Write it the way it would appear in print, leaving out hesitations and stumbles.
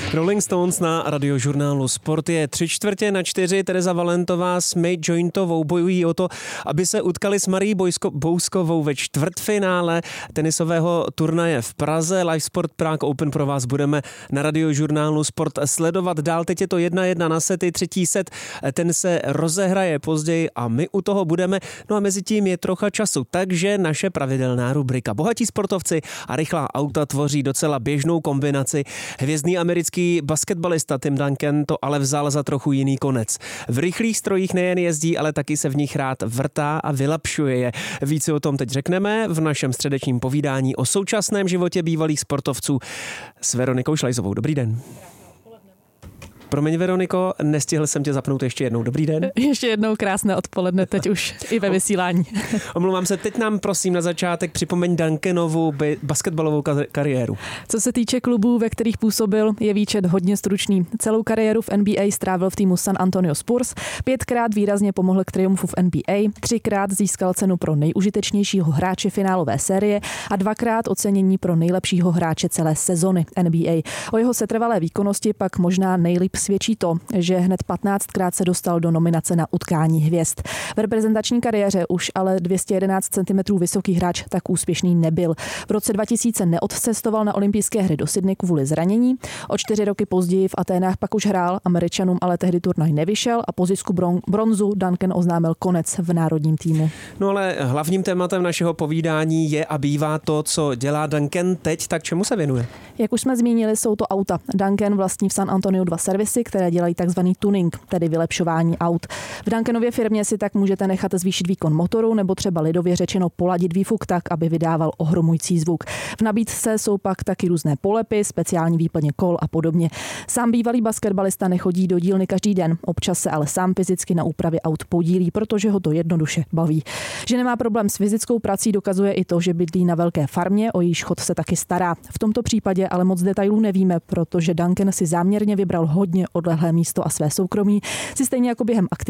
Rolling Stones na radiožurnálu Sport je 3/4 Tereza Valentová s May Jointovou bojují o to, aby se utkali s Marií Bouskovou ve čtvrtfinále tenisového turnaje v Praze. Live Sport Prague Open pro vás budeme na radiožurnálu Sport sledovat dál. Teď je to 1-1 na sety, třetí set, ten se rozehraje později a my u toho budeme. No a mezi tím je trocha času, takže naše pravidelná rubrika Bohatí sportovci a rychlá auta tvoří docela běžnou kombinaci. Hvězdný americký basketbalista Tim Duncan to ale vzal za trochu jiný konec. V rychlých strojích nejen jezdí, ale taky se v nich rád vrtá a vylepšuje je. Více o tom teď řekneme v našem středečním povídání o současném životě bývalých sportovců s Veronikou Šlajzovou. Dobrý den. Promiň, Veroniko, nestihl jsem tě zapnout ještě jednou. Dobrý den. Ještě jednou krásné odpoledne, teď už i ve vysílání. Omlouvám se, teď nám prosím na začátek připomeň Duncanovu basketbalovou kariéru. Co se týče klubů, ve kterých působil, je výčet hodně stručný. Celou kariéru v NBA strávil v týmu San Antonio Spurs, 5krát výrazně pomohl k triumfu v NBA, 3krát získal cenu pro nejužitečnějšího hráče finálové série a 2krát ocenění pro nejlepšího hráče celé sezony NBA. O jeho setrvalé výkonnosti pak možná nejlíp svědčí to, že hned 15krát se dostal do nominace na utkání hvězd. V reprezentační kariéře už ale 211 cm vysoký hráč tak úspěšný nebyl. V roce 2000 neodcestoval na olympijské hry do Sydney kvůli zranění. O 4 roky později v Aténách pak už hrál, Američanům ale tehdy turnaj nevyšel a po zisku bronzu Duncan oznámil konec v národním týmu. No ale hlavním tématem našeho povídání je a bývá to, co dělá Duncan teď, tak čemu se věnuje? Jak už jsme zmínili, jsou to auta. Duncan vlastní v San Antonio 2 servisy, které dělají takzvaný tuning, tedy vylepšování aut. V Duncanově firmě si tak můžete nechat zvýšit výkon motoru nebo třeba lidově řečeno poladit výfuk tak, aby vydával ohromující zvuk. V nabídce jsou pak taky různé polepy, speciální výplně kol a podobně. Sám bývalý basketbalista nechodí do dílny každý den, občas se ale sám fyzicky na úpravě aut podílí, protože ho to jednoduše baví. Že nemá problém s fyzickou prací, dokazuje i to, že bydlí na velké farmě, o jejíž chod se taky stará. V tomto případě ale moc detailů nevíme, protože Duncan si záměrně vybral hodně odlehlé místo a své soukromí si stejně jako během aktivity